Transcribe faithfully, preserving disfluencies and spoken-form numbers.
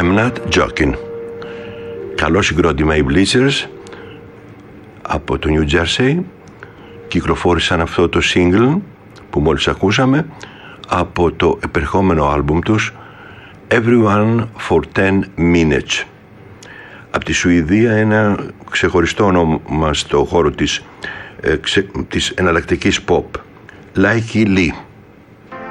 I'm not joking. Καλό συγκρότημα οι Bleachers από το New Jersey. Κυκλοφόρησαν αυτό το single που μόλις ακούσαμε από το επερχόμενο άλμπουμ τους Everyone for ten minutes. Από τη Σουηδία, ένα ξεχωριστό όνομα στο χώρο της, ε, ξε, της εναλλακτικής pop. Laiki Lee.